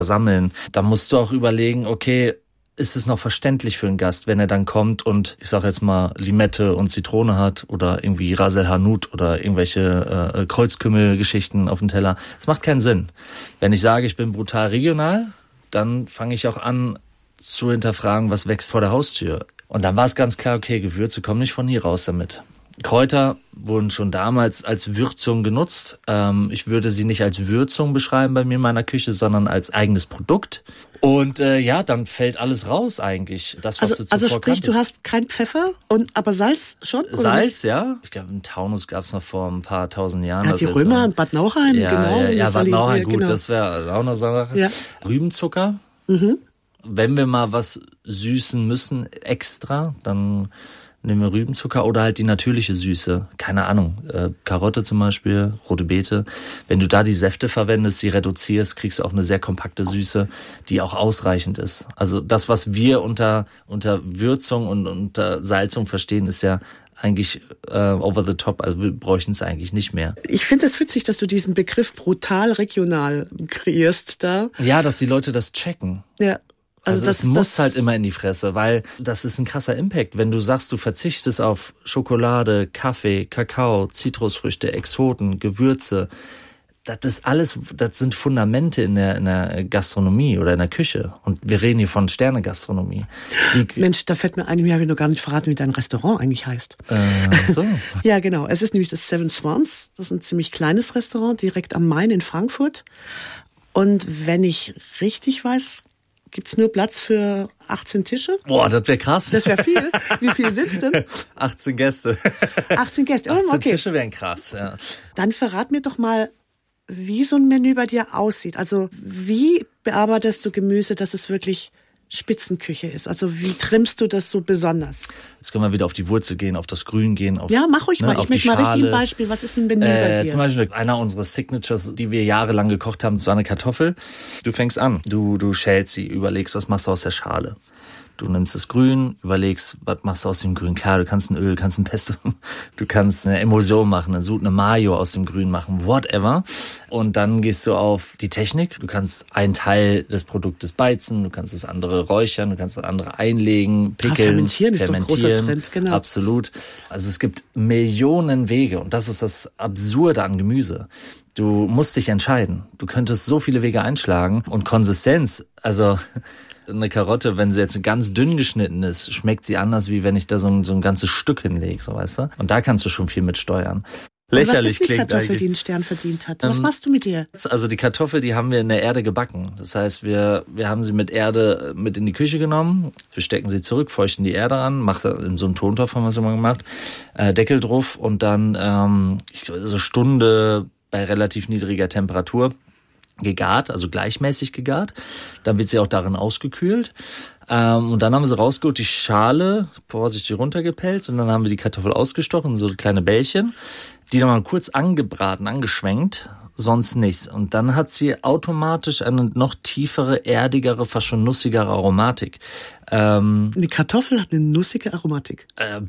sammeln. Da musst du auch überlegen, okay, ist es noch verständlich für einen Gast, wenn er dann kommt und, ich sag jetzt mal, Limette und Zitrone hat oder irgendwie Ras el Hanout oder irgendwelche Kreuzkümmelgeschichten auf dem Teller. Das macht keinen Sinn. Wenn ich sage, ich bin brutal regional, dann fange ich auch an zu hinterfragen, was wächst vor der Haustür. Und dann war es ganz klar, okay, Gewürze kommen nicht von hier raus damit. Kräuter wurden schon damals als Würzung genutzt. Ich würde sie nicht als Würzung beschreiben bei mir in meiner Küche, sondern als eigenes Produkt. Und dann fällt alles raus eigentlich. Das, was also sprich, du hast kein Pfeffer, aber Salz schon? Oder Salz, ja. Ich glaube, im Taunus gab es noch vor ein paar tausend Jahren. Ja, die Römer in Bad Nauheim, genau. Ja, Bad Nauheim, gut, genau. Das wäre auch noch so eine Sache. Ja. Rübenzucker. Wenn wir mal was süßen müssen extra, dann nehmen wir Rübenzucker oder halt die natürliche Süße. Keine Ahnung, Karotte zum Beispiel, rote Beete. Wenn du da die Säfte verwendest, sie reduzierst, kriegst du auch eine sehr kompakte Süße, die auch ausreichend ist. Also das, was wir unter Würzung und unter Salzung verstehen, ist ja eigentlich over the top. Also wir bräuchten es eigentlich nicht mehr. Ich finde es witzig, dass du diesen Begriff brutal regional kreierst da. Ja, dass die Leute das checken. Ja. Also das muss halt immer in die Fresse, weil das ist ein krasser Impact. Wenn du sagst, du verzichtest auf Schokolade, Kaffee, Kakao, Zitrusfrüchte, Exoten, Gewürze, das ist alles, das sind Fundamente in der Gastronomie oder in der Küche. Und wir reden hier von Sternegastronomie. Mensch, da fällt mir ein, mir habe ich noch gar nicht verraten, wie dein Restaurant eigentlich heißt. So. Ja, genau. Es ist nämlich das Seven Swans. Das ist ein ziemlich kleines Restaurant direkt am Main in Frankfurt. Und wenn ich richtig weiß, gibt's nur Platz für 18 Tische? Boah, das wäre krass. Das wäre viel. Wie viel sitzt denn? 18 Gäste. 18 Gäste. 18 okay. Tische wären krass, ja. Dann verrat mir doch mal, wie so ein Menü bei dir aussieht. Also wie bearbeitest du Gemüse, dass es wirklich Spitzenküche ist? Also wie trimmst du das so besonders? Jetzt können wir wieder auf die Wurzel gehen, auf das Grün gehen. Ja, mach ruhig mal. Ich möchte mal richtig ein Beispiel. Was ist ein Menü bei dir? Zum Beispiel einer unserer Signatures, die wir jahrelang gekocht haben, das war eine Kartoffel. Du fängst an, du schälst sie, überlegst, was machst du aus der Schale. Du nimmst das Grün, überlegst, was machst du aus dem Grün? Klar, du kannst ein Öl, kannst ein Pesto, du kannst eine Emulsion machen, eine Mayo aus dem Grün machen, whatever. Und dann gehst du auf die Technik. Du kannst einen Teil des Produktes beizen, du kannst das andere räuchern, du kannst das andere einlegen, pickeln, fermentieren ist doch ein großer Trend, genau. Absolut. Also es gibt Millionen Wege und das ist das Absurde an Gemüse. Du musst dich entscheiden. Du könntest so viele Wege einschlagen und Konsistenz, also eine Karotte, wenn sie jetzt ganz dünn geschnitten ist, schmeckt sie anders, wie wenn ich da so ein ganzes Stück hinlege, so weißt du? Und da kannst du schon viel mit steuern. Lächerlich klingt. Was ist die klingt Kartoffel, eigentlich, die einen Stern verdient hat? Was machst du mit ihr? Also die Kartoffel, die haben wir in der Erde gebacken. Das heißt, wir haben sie mit Erde mit in die Küche genommen. Wir stecken sie zurück, feuchten die Erde an, macht in so einem Tontopf, haben wir es immer gemacht, Deckel drauf und dann so Stunde bei relativ niedriger Temperatur gegart, also gleichmäßig gegart. Dann wird sie auch darin ausgekühlt. Und dann haben wir sie rausgeholt, die Schale vorsichtig runtergepellt und dann haben wir die Kartoffel ausgestochen, so kleine Bällchen, die dann mal kurz angebraten, angeschwenkt, sonst nichts. Und dann hat sie automatisch eine noch tiefere, erdigere, fast schon nussigere Aromatik. Eine Kartoffel hat eine nussige Aromatik.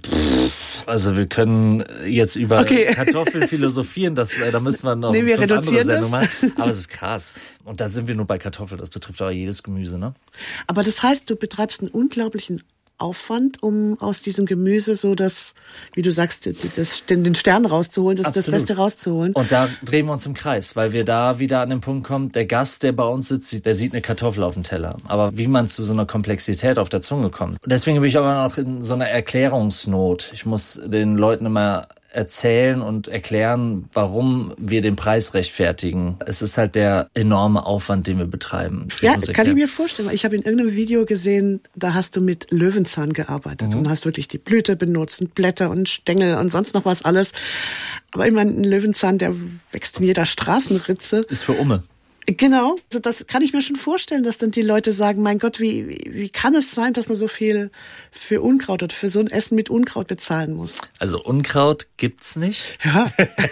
Also wir können jetzt über Kartoffeln philosophieren, da müssen wir noch wir 5 andere Sendungen machen. Das. Aber es ist krass. Und da sind wir nur bei Kartoffeln, das betrifft auch jedes Gemüse, ne? Aber das heißt, du betreibst einen unglaublichen Aufwand, um aus diesem Gemüse so das, wie du sagst, den Stern rauszuholen, das Beste rauszuholen. Und da drehen wir uns im Kreis, weil wir da wieder an den Punkt kommen, der Gast, der bei uns sitzt, der sieht eine Kartoffel auf dem Teller. Aber wie man zu so einer Komplexität auf der Zunge kommt. Deswegen bin ich aber noch in so einer Erklärungsnot. Ich muss den Leuten immer erzählen und erklären, warum wir den Preis rechtfertigen. Es ist halt der enorme Aufwand, den wir betreiben. Ja, kann ich mir vorstellen. Ich habe in irgendeinem Video gesehen, da hast du mit Löwenzahn gearbeitet und hast wirklich die Blüte benutzt und Blätter und Stängel und sonst noch was alles. Aber ich meine, ein Löwenzahn, der wächst in jeder Straßenritze. Ist für Umme. Genau, also das kann ich mir schon vorstellen, dass dann die Leute sagen, mein Gott, wie kann es sein, dass man so viel für Unkraut oder für so ein Essen mit Unkraut bezahlen muss? Also Unkraut gibt's nicht. Ja.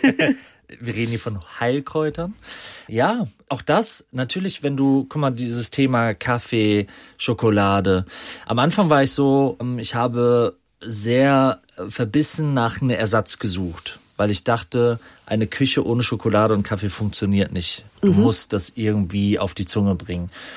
Wir reden hier von Heilkräutern. Ja, auch das natürlich, wenn du, guck mal, dieses Thema Kaffee, Schokolade. Am Anfang war ich so, ich habe sehr verbissen nach einem Ersatz gesucht. Weil ich dachte, eine Küche ohne Schokolade und Kaffee funktioniert nicht. Du musst das irgendwie auf die Zunge bringen.